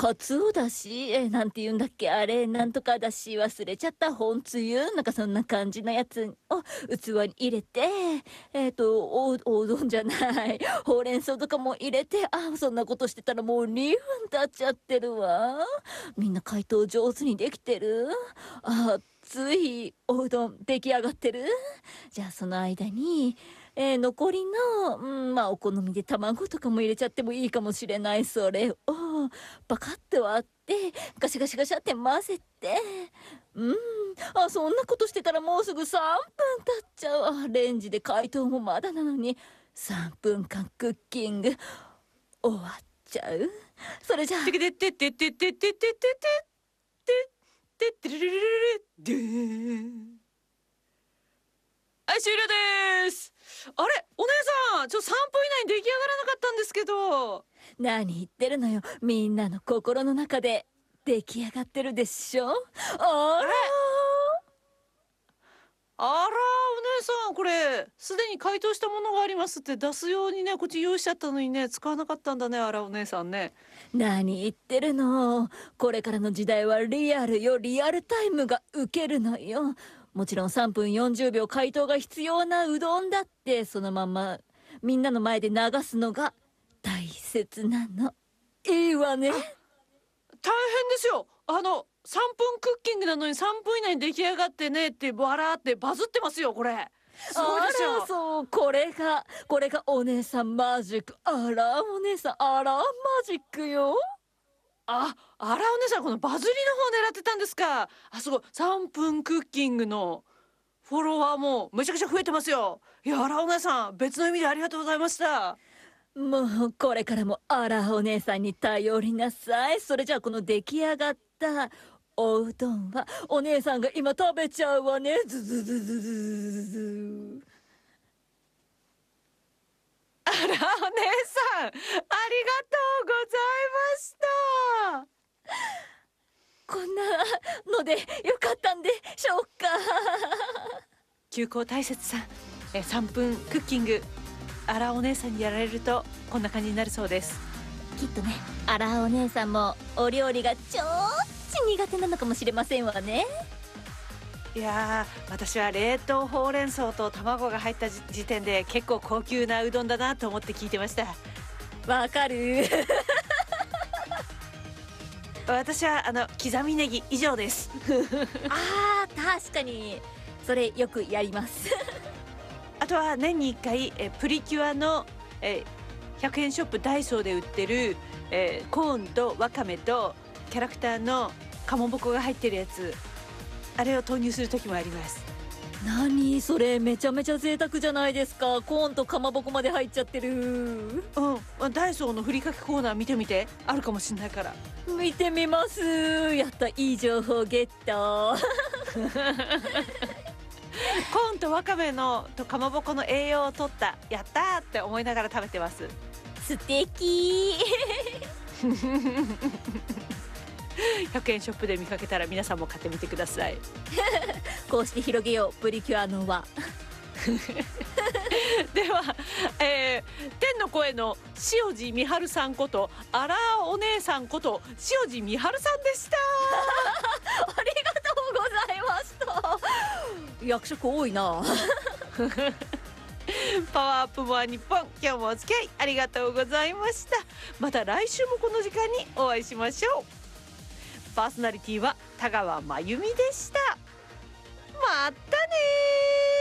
かつおだし、なんて言うんだっけ、あれ、なんとかだし、忘れちゃった、本つゆなんかそんな感じのやつを器に入れて、おうどんじゃない、ほうれん草とかも入れて、そんなことしてたらもう2分経っちゃってるわ。みんな解凍上手にできてる？熱いおうどん出来上がってる？じゃあその間に、残りの、お好みで卵とかも入れちゃってもいいかもしれない。それをパカッと割ってガシャガシャガシャって混ぜて、そんなことしてたらもうすぐ3分経っちゃう。レンジで解凍もまだなのに3分間クッキング終わっちゃう。それじゃあてけてってってってってってってってってってるるるるるでーん。はい、終了です。あれ、お姉さん、3分以内に出来上がらなかったんですけど。 何言ってるのよ。みんなの心の中で出来上がってるでしょ。 あら、お姉さん、これすでに解凍したものがありますって出すようにね、こっち用意しちゃったのにね、使わなかったんだね。あら、お姉さんね。 何言ってるの。これからの時代はリアルよ。リアルタイムがウケるのよ。もちろん3分40秒解凍が必要なうどんだってそのままみんなの前で流すのが大切なの。いいわね。 大変ですよ。3分クッキングなのに3分以内に出来上がってねってバラってバズってますよ、これ。すごいですよ。 そう、これがお姉さんマジック。お姉さん、マジックよ。 あら、お姉さん、このバズりの方狙ってたんですか。すごい。3分クッキングのフォロワーもめちゃくちゃ増えてますよ。いや、あら、お姉さん、別の意味でありがとうございました。 もうこれからもお姉さんに頼りなさい。それじゃあこの出来上がったおうどんはお姉さんが今食べちゃうわね。ズズズズズズズ。 あら、お姉さん、ありがとうございました。 こんなのでよかったんでしょうか。 休校大切さん、3分クッキング、あらお姉さんにやられるとこんな感じになるそうです。 きっとね、お姉さんもお料理がちょっと苦手なのかもしれませんわね。 いやー、私は冷凍ほうれん草と卵が入った時点で結構高級なうどんだなと思って聞いてました。 わかる。 私は刻みネギ以上です。 確かにそれよくやります。 あとは年に1回プリキュアの100円ショップダイソーで売ってるコーンとわかめとキャラクターのかまぼこが入ってるやつ、あれを投入する時もあります。 何それ、めちゃめちゃ贅沢じゃないですか。コーンとかまぼこまで入っちゃってる。 ダイソーのふりかけコーナー見てみて、あるかもしんないから。 見てみます。やった、いい情報ゲット。 コーンとわかめのとかまぼこの栄養を取った、やったーって思いながら食べてます。 素敵。 100円ショップで見かけたら皆さんも買ってみてください。 こうして広げようプリキュアの輪。 では、天の声の塩地美春さんことあらお姉さんこと塩地美春さんでした。 ありがとうございました。役職多いな。 パワーアップモア日本、今日もお付き合いありがとうございました。また来週もこの時間にお会いしましょう。パーソナリティは田川真由美でした。またね。